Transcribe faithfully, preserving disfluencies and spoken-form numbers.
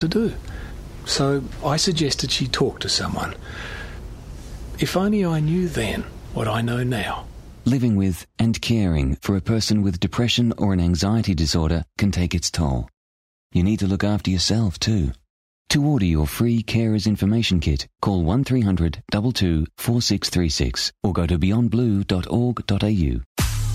to do. So I suggested she talk to someone. If only I knew then what I know now. Living with and caring for a person with depression or an anxiety disorder can take its toll. You need to look after yourself too. To order your free Carers Information Kit, call one three hundred two two four six three six or go to beyond blue dot org dot a u.